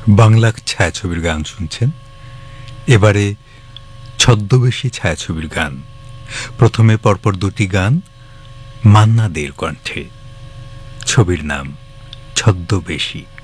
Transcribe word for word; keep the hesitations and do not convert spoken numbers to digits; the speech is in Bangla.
বাংলা ছায়াছবির গান শুনছেন। এবারে ছদ্মবেশী ছায়াছবির গান। প্রথমে পরপর দুটি গান মান্না দের কণ্ঠে। ছবির নাম ছদ্মবেশী।